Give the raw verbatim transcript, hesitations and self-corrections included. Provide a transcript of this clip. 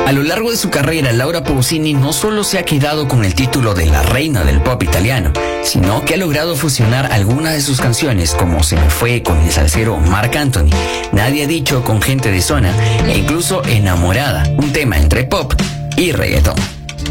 A lo largo de su carrera, Laura Pausini no solo se ha quedado con el título de la reina del pop italiano, sino que ha logrado fusionar algunas de sus canciones, como Se me fue con el salsero Marc Anthony, Nadie ha dicho con Gente de Zona, e incluso Enamorada, un tema entre pop y reggaetón.